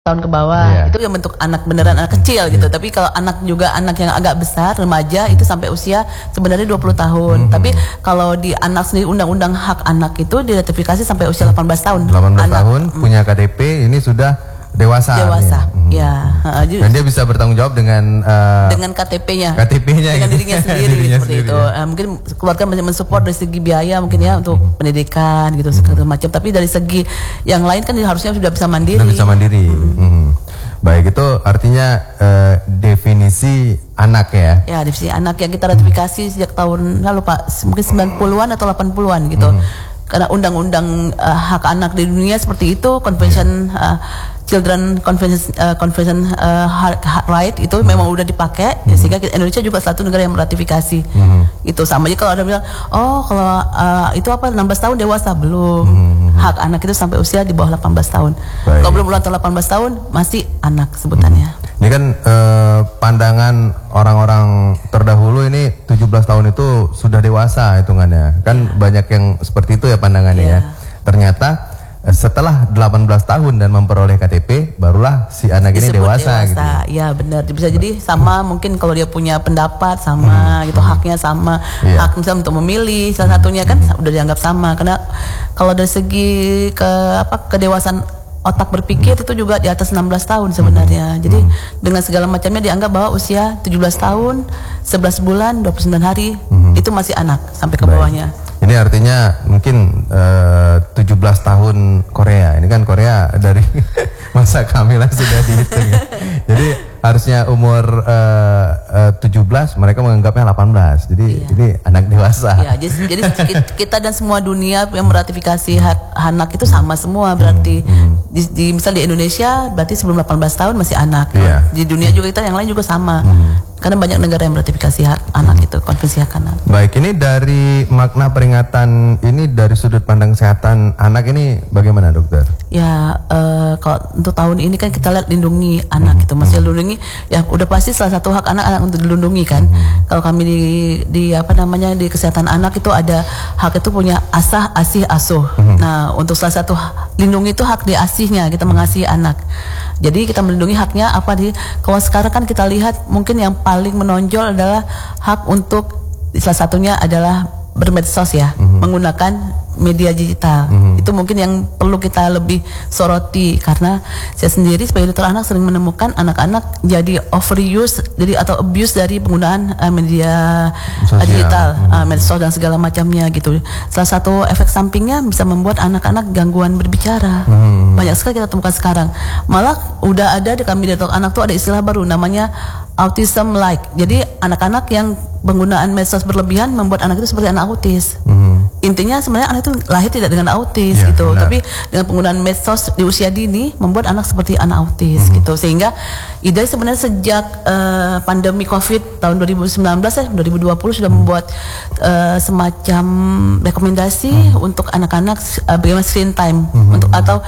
tahun ke bawah, itu yang bentuk anak beneran anak kecil gitu. Tapi kalau anak yang agak besar, remaja itu sampai usia sebenarnya 20 tahun. Tapi kalau di anak sendiri undang-undang hak anak itu diratifikasi sampai usia 18 tahun. 18 tahun punya KTP ini sudah dewasa. Ya. Dan dia bisa bertanggung jawab dengan KTP-nya. gitu. Dengan dirinya sendiri seperti itu. Mungkin keluarga masih mensupport dari segi biaya mungkin ya untuk pendidikan gitu segala macam. Tapi dari segi yang lain kan harusnya sudah bisa mandiri. Baik, itu artinya definisi anak ya. Ya, definisi anak yang kita ratifikasi sejak tahun lalu Pak, mungkin 90-an atau 80-an gitu. Karena undang-undang hak anak di dunia seperti itu, Convention Children Convention Right itu memang udah dipakai, sehingga Indonesia juga satu negara yang meratifikasi. Itu sama aja kalau ada bilang, kalau itu 16 tahun dewasa, belum. Hak anak itu sampai usia di bawah 18 tahun. Kalau belum ulang tahun 18 tahun masih anak sebutannya. Ini kan pandangan orang-orang terdahulu ini 17 tahun itu sudah dewasa hitungannya. Kan banyak yang seperti itu ya pandangannya ya. Ternyata setelah 18 tahun dan memperoleh KTP barulah si anak ini dewasa gitu. Ya benar, bisa jadi sama mungkin kalau dia punya pendapat sama gitu, haknya sama, hak misalnya untuk memilih salah satunya kan udah dianggap sama. Karena kalau dari segi kedewasaan otak berpikir itu juga di atas 16 tahun sebenarnya. Jadi dengan segala macamnya dianggap bahwa usia 17 tahun, 11 bulan, 29 hari itu masih anak sampai ke bawahnya. Ini artinya mungkin 17 tahun Korea. Ini kan Korea dari masa kehamilan sudah dihitung ya. Jadi harusnya umur 17 mereka menganggapnya 18. Jadi ini anak dewasa. Ya, jadi kita dan semua dunia yang meratifikasi hak anak itu sama semua berarti. Misal di Indonesia berarti sebelum 18 tahun masih anak. Di dunia juga kita yang lain juga sama. Karena banyak negara yang meratifikasi hak anak itu, konvensi hak anak. Baik, ini dari makna peringatan ini dari sudut pandang kesehatan anak ini bagaimana dokter? Ya, kalau untuk tahun ini kan kita lihat lindungi anak itu, masih lindungi. Ya, udah pasti salah satu hak anak untuk dilindungi kan. Kalau kami di kesehatan anak itu ada hak itu punya asah, asih, asuh. Nah, untuk salah satu lindungi itu hak diasihnya, kita mengasihi anak. Jadi kita melindungi haknya kalau sekarang kan kita lihat mungkin yang paling menonjol adalah hak untuk salah satunya adalah bermedsos ya, menggunakan media digital. Itu mungkin yang perlu kita lebih soroti karena saya sendiri sebagai dokter anak sering menemukan anak-anak jadi overuse atau abuse dari penggunaan media digital, medsos dan segala macamnya gitu. Salah satu efek sampingnya bisa membuat anak-anak gangguan berbicara. Banyak sekali kita temukan sekarang. Malah udah ada di kami dokter anak tuh ada istilah baru namanya autism like. Jadi anak-anak yang penggunaan medsos berlebihan membuat anak itu seperti anak autis. Intinya sebenarnya anak itu lahir tidak dengan autis gitu, tapi dengan penggunaan medsos di usia dini membuat anak seperti anak autis gitu. Sehingga IDAI sebenarnya sejak pandemi COVID tahun 2020 sudah membuat semacam rekomendasi untuk anak-anak bagaimana screen time atau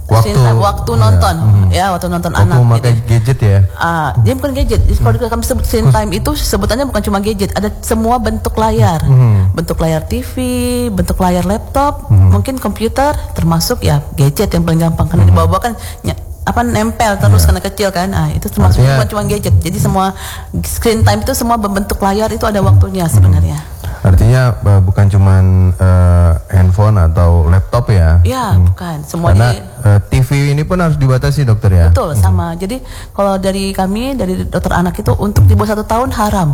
waktu nonton waktu nonton anak memakai gadget ya. Dia bukan gadget. Kalau kami sebut screen time itu sebutannya bukan cuma gadget, ada semua bentuk layar. Bentuk layar TV, bentuk layar laptop, mungkin komputer, termasuk ya gadget yang paling gampang karena dibawa kan nempel terus karena kecil kan. Itu termasuk bukan cuma gadget. Jadi semua screen time itu semua bentuk layar itu ada waktunya sebenarnya. Artinya bukan cuma handphone atau laptop ya? Ya, bukan. Semuanya. Karena TV ini pun harus dibatasi dokter ya? Betul, sama. Jadi kalau dari kami, dari dokter anak itu untuk di bawah 1 tahun haram.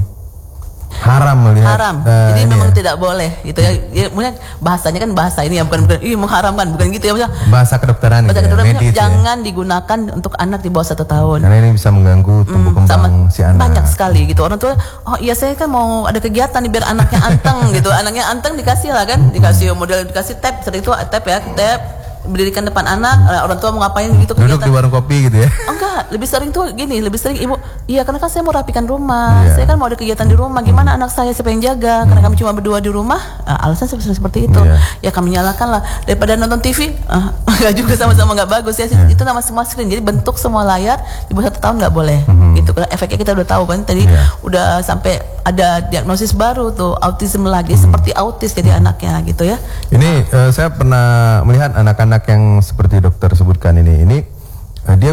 Haram melihat. Haram. Jadi memang tidak boleh gitu ya. Mungkin bahasanya kan bahasa ini ya bukan mengharamkan, bukan gitu ya. Bahasa kedokteran gitu ya. Medis, jangan ya? digunakan untuk anak di bawah 1 tahun. Karena ini bisa mengganggu tumbuh kembang si anak. Banyak sekali gitu. Orang tua, saya kan mau ada kegiatan nih biar anaknya anteng gitu. Anaknya anteng dikasih lah kan. Dikasih model, dikasih tab. Sering itu tab berdirikan depan anak, orang tua mau ngapain gitu duduk di warung kopi gitu ya? Enggak, lebih sering ibu, iya karena kan saya mau rapikan rumah, saya kan mau ada kegiatan di rumah, gimana anak saya siapa yang jaga, karena kami cuma berdua di rumah, alasan seperti itu, ya kami nyalakan lah, daripada nonton TV, enggak juga sama-sama enggak bagus ya, itu nama semua screen, jadi bentuk semua layar di bawah 1 tahun enggak boleh, gitu, karena efeknya kita udah tahu kan, tadi udah sampai ada diagnosis baru tuh, autism lagi, seperti autis jadi anaknya gitu ya. Ini saya pernah melihat anak-anak yang seperti dokter sebutkan ini dia